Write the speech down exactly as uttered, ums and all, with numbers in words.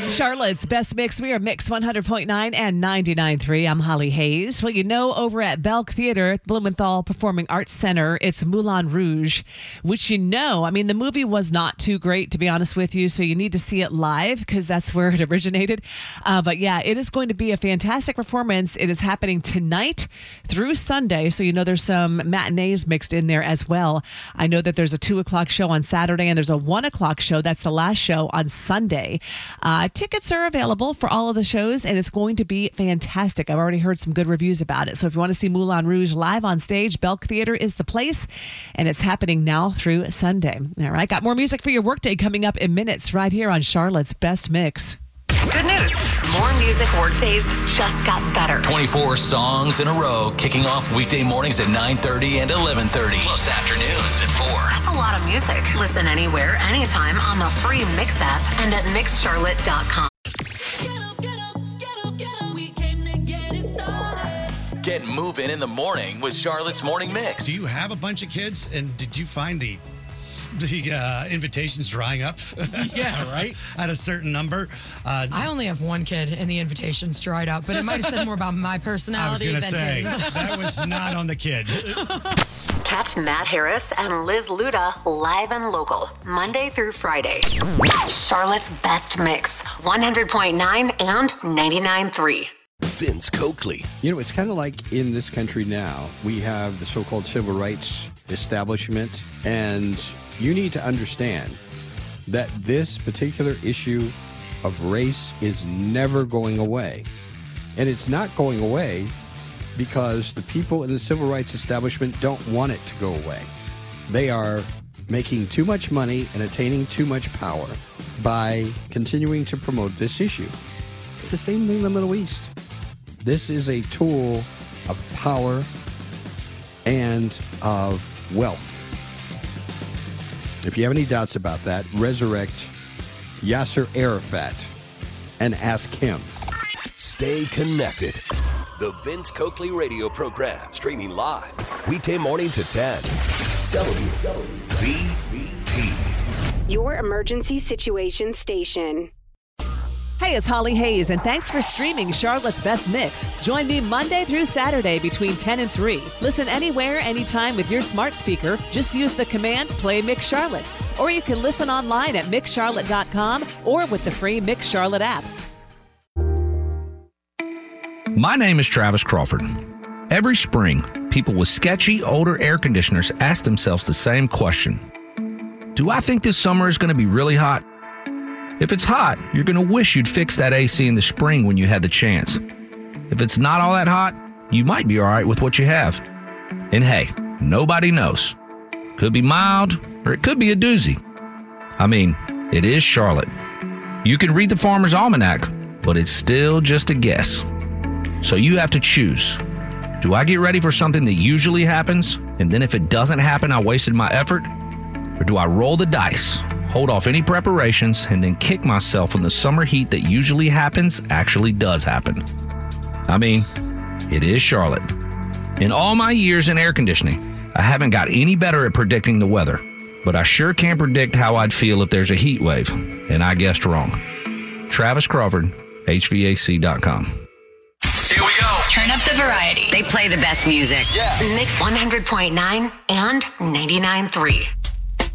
Charlotte's Best Mix. We are Mix one hundred point nine and ninety-nine point three. I'm Holly Hayes. Well, you know, over at Belk Theater, Blumenthal Performing Arts Center, it's Moulin Rouge, which you know, I mean, the movie was not too great, to be honest with you, so you need to see it live because that's where it originated. Uh, but yeah, it is going to be a fantastic performance. It is happening tonight through Sunday, so you know there's some matinees mixed in there as well. I know that there's a two o'clock show on Saturday and there's a one o'clock show. That's the last show on Sunday. Uh, tickets are available for all of the shows, and it's going to be fantastic. I've already heard some good reviews about it. So if you want to see Moulin Rouge live on stage, Belk Theater is the place, and it's happening now through Sunday. All right, got more music for your workday coming up in minutes right here on Charlotte's Best Mix. Good news. More music workdays just got better. twenty-four songs in a row, kicking off weekday mornings at nine thirty and eleven thirty, plus afternoons at four. That's a lot of music. Listen anywhere, anytime on the free Mix app and at mix charlotte dot com. Get moving in the morning with Charlotte's Morning Mix. Do you have a bunch of kids, and did you find the the uh, invitations drying up? Yeah, right? At a certain number? Uh, I only have one kid, and the invitations dried up, but it might have said more about my personality I was than going to say, his. that was not on the kid. Catch Matt Harris and Liz Luda live and local, Monday through Friday. Charlotte's Best Mix, one hundred point nine and ninety-nine point three. Vince Coakley. You know, it's kind of like in this country now, we have the so-called civil rights establishment, and you need to understand that this particular issue of race is never going away. And it's not going away because the people in the civil rights establishment don't want it to go away. They are making too much money and attaining too much power by continuing to promote this issue. It's the same thing in the Middle East. This is a tool of power and of wealth. If you have any doubts about that, resurrect Yasser Arafat and ask him. Stay connected. The Vince Coakley radio program, streaming live, weekday mornings at ten. W B T. Your emergency situation station. Hey, it's Holly Hayes, and thanks for streaming Charlotte's Best Mix. Join me Monday through Saturday between ten and three. Listen anywhere, anytime with your smart speaker. Just use the command Play Mix Charlotte. Or you can listen online at mix charlotte dot com or with the free Mix Charlotte app. My name is Travis Crawford. Every spring, people with sketchy, older air conditioners ask themselves the same question. Do I think this summer is going to be really hot? If it's hot, you're going to wish you'd fix that A C in the spring when you had the chance. If it's not all that hot, you might be all right with what you have. And hey, nobody knows. Could be mild, or it could be a doozy. I mean, it is Charlotte. You can read the Farmer's Almanac, but it's still just a guess. So you have to choose. Do I get ready for something that usually happens, and then if it doesn't happen, I wasted my effort? Or do I roll the dice, hold off any preparations, and then kick myself when the summer heat that usually happens actually does happen? I mean, it is Charlotte. In all my years in air conditioning, I haven't got any better at predicting the weather, but I sure can't predict how I'd feel if there's a heat wave, and I guessed wrong. Travis Crawford, H V A C dot com. Here we go. Turn up the variety. They play the best music. Yeah. Mix one hundred point nine and ninety-nine point three.